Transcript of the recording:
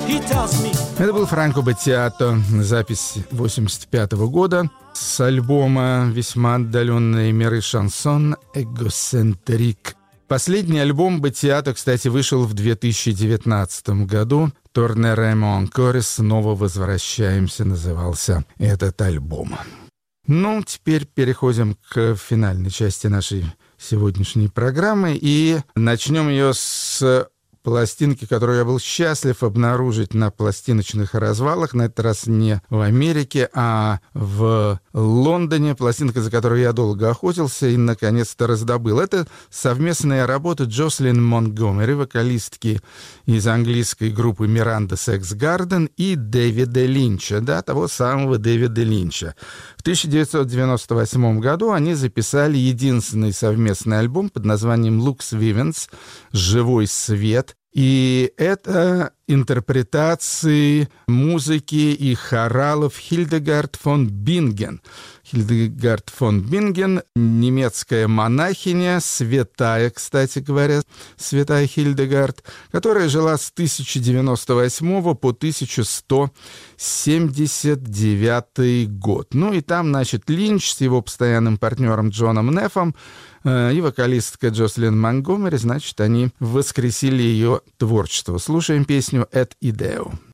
Это был Франко Баттиато, запись 1985 года с альбома «Весьма отдаленные миры шансон Эгоцентрик». Последний альбом Баттиато, кстати, вышел в 2019 году. «Торнеремо анкоре», «Снова возвращаемся» назывался этот альбом. Ну, теперь переходим к финальной части нашей сегодняшней программы и начнем ее с пластинки, которую я был счастлив обнаружить на пластиночных развалах, на этот раз не в Америке, а в Лондоне. Пластинка, за которой я долго охотился и, наконец-то, раздобыл. Это совместная работа Джослин Монтгомери, вокалистки из английской группы Miranda Sex Garden, и Дэвида Линча, да, того самого Дэвида Линча. В 1998 году они записали единственный совместный альбом под названием «Lux Vivens» «Живой свет». И это интерпретации музыки и хоралов Хильдегард фон Бинген. Хильдегард фон Бинген — немецкая монахиня, святая, кстати говоря, святая Хильдегард, которая жила с 1098 по 1179 год. Ну и там, значит, Линч с его постоянным партнером Джоном Неффом и вокалистка Джослин Монтгомери, значит, они воскресили ее творчество. Слушаем песню «Et Ideo».